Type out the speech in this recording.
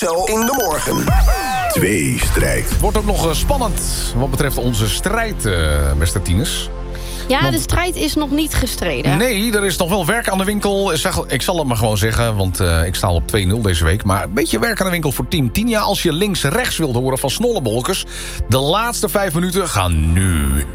Zo in de morgen. Tweestrijd. Wordt ook nog spannend wat betreft onze strijd, beste tieners. Ja, de strijd is nog niet gestreden. Nee, er is nog wel werk aan de winkel. Ik zal het maar gewoon zeggen, want ik sta al op 2-0 deze week. Maar een beetje werk aan de winkel voor Team Tinia. Als je links-rechts wilt horen van Snollebolkers. De laatste 5 minuten gaan nu